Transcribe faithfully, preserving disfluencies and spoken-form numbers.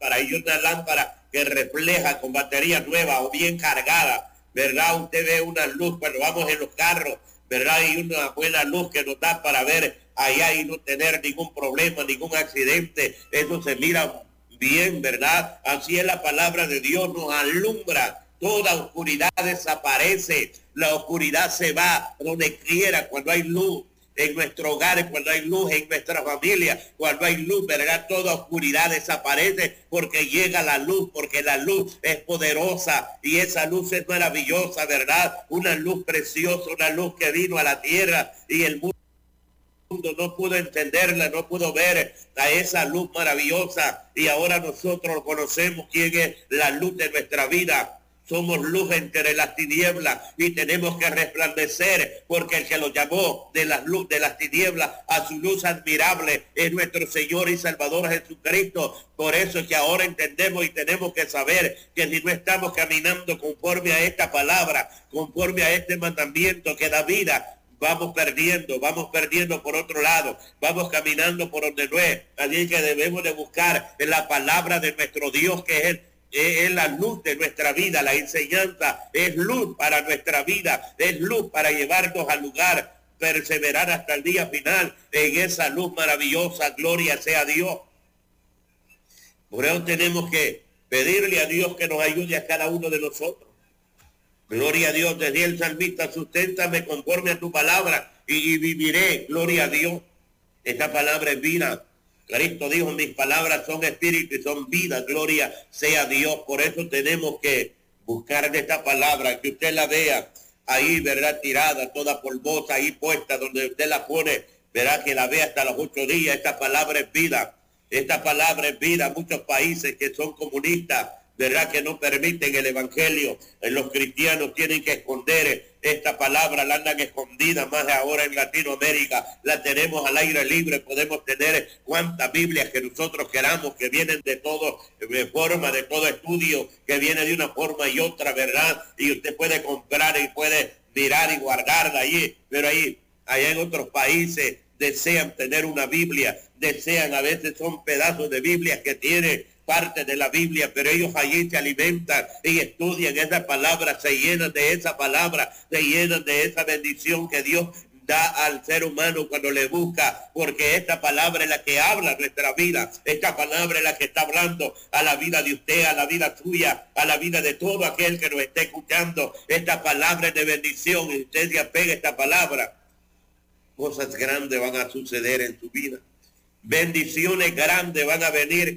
lámpara y una lámpara que refleja con batería nueva o bien cargada, ¿verdad? Usted ve una luz cuando vamos en los carros, ¿verdad? Y una buena luz que nos da para ver allá y no tener ningún problema, ningún accidente. Eso se mira bien, ¿verdad? Así es la palabra de Dios, nos alumbra. Toda oscuridad desaparece, la oscuridad se va donde quiera, cuando hay luz en nuestro hogar, cuando hay luz en nuestra familia, cuando hay luz, ¿verdad? Toda oscuridad desaparece porque llega la luz, porque la luz es poderosa y esa luz es maravillosa, ¿verdad? Una luz preciosa, una luz que vino a la tierra y el mundo no pudo entenderla, no pudo ver a esa luz maravillosa y ahora nosotros conocemos quién es la luz de nuestra vida. Somos luz entre las tinieblas y tenemos que resplandecer porque el que lo llamó de las luz de las tinieblas a su luz admirable es nuestro Señor y Salvador Jesucristo. Por eso es que ahora entendemos y tenemos que saber que si no estamos caminando conforme a esta palabra, conforme a este mandamiento que da vida, vamos perdiendo, vamos perdiendo por otro lado, vamos caminando por donde no es. Así que debemos de buscar en la palabra de nuestro Dios, que es el es la luz de nuestra vida. La enseñanza es luz para nuestra vida, es luz para llevarnos al lugar, perseverar hasta el día final en esa luz maravillosa. Gloria sea a Dios. Por eso tenemos que pedirle a Dios que nos ayude a cada uno de nosotros. Gloria a Dios. Decía el salmista: susténtame conforme a tu palabra y, y viviré. Gloria a Dios. Esta palabra es vida. Cristo dijo: mis palabras son espíritu y son vida. Gloria sea Dios. Por eso tenemos que buscar de esta palabra, que usted la vea ahí, ¿verdad? Tirada, toda polvosa, ahí puesta, donde usted la pone, verá que la vea hasta los ocho días. Esta palabra es vida. Esta palabra es vida. Muchos países que son comunistas, ¿verdad?, que no permiten el evangelio. Los cristianos tienen que esconder esta palabra, la andan escondida, más ahora en Latinoamérica la tenemos al aire libre. Podemos tener cuantas Biblias que nosotros queramos, que vienen de todo, de forma, de todo estudio, que viene de una forma y otra, ¿verdad? Y usted puede comprar y puede mirar y guardarla allí, pero ahí, allá en otros países desean tener una Biblia, desean, a veces son pedazos de Biblia que tiene parte de la Biblia, pero ellos allí se alimentan y estudian esa palabra, se llenan de esa palabra, se llenan de esa bendición que Dios da al ser humano cuando le busca, porque esta palabra es la que habla nuestra vida, esta palabra es la que está hablando a la vida de usted, a la vida suya, a la vida de todo aquel que nos esté escuchando. Esta palabra es de bendición y usted se apega a esta palabra, cosas grandes van a suceder en su vida. Bendiciones grandes van a venir